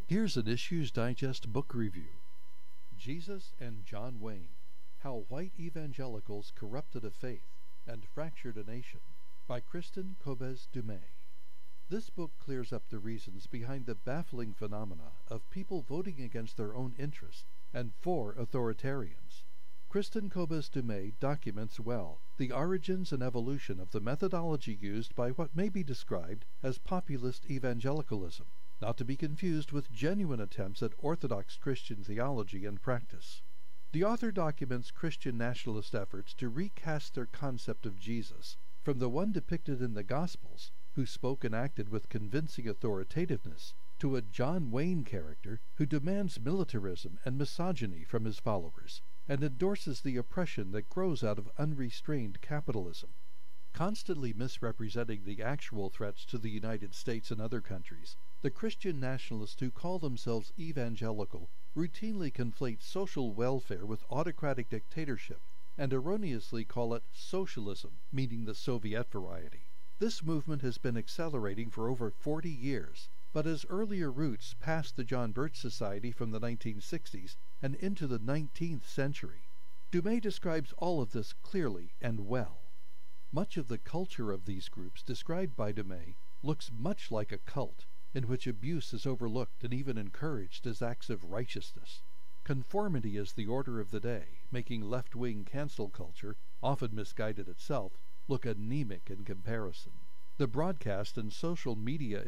Here's an Issues Digest book review. Jesus and John Wayne: How White Evangelicals Corrupted a Faith and Fractured a Nation, by Kristin Kobes Du Mez. This book clears up the reasons behind the baffling phenomena of people voting against their own interests and for authoritarians. Kristin Kobes Du Mez documents well the origins and evolution of the methodology used by what may be described as populist evangelicalism, not to be confused with genuine attempts at orthodox Christian theology and practice. The author documents Christian nationalist efforts to recast their concept of Jesus from the one depicted in the Gospels, who spoke and acted with convincing authoritativeness, to a John Wayne character who demands militarism and misogyny from his followers and endorses the oppression that grows out of unrestrained capitalism. Constantly misrepresenting the actual threats to the United States and other countries, the Christian nationalists who call themselves evangelical routinely conflate social welfare with autocratic dictatorship and erroneously call it socialism, meaning the Soviet variety. This movement has been accelerating for over 40 years, but has earlier roots past the John Birch Society from the 1960s and into the 19th century. Du Mez describes all of this clearly and well. Much of the culture of these groups described by Du Mez looks much like a cult, in which abuse is overlooked and even encouraged as acts of righteousness. Conformity is the order of the day, making left-wing cancel culture, often misguided itself, look anemic in comparison. The broadcast and social media